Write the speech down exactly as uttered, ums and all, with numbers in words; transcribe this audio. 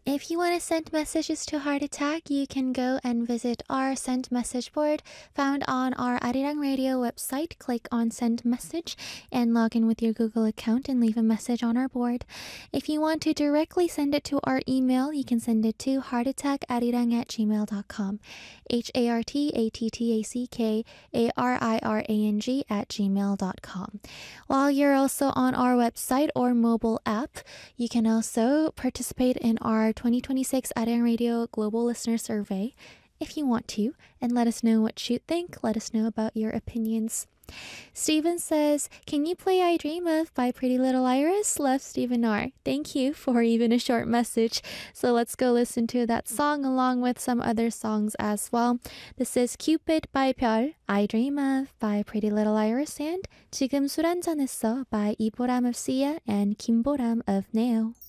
If you want to send messages to Heart Attack, you can go and visit our send message board found on our Arirang Radio website. Click on send message and log in with your Google account and leave a message on our board. If you want to directly send it to our email, you can send it to heartattackarirang at gmail dot com. H A R T A T T A C K A R I R A N G at gmail dot com. While you're also on our website or mobile app, you can also participate in our twenty twenty-six Arirang Radio Global Listener Survey if you want to, and let us know what you think. Let us know about your opinions. Steven says, can you play I Dream Of by Pretty Little Iris? Love, Stephen R. Thank you for even a short message. So let's go listen to that song along with some other songs as well. This is Cupid by 별, I Dream Of by Pretty Little Iris, and 지금 술 한잔 했어 by 이보람 of Sia and 김보람 of Neo.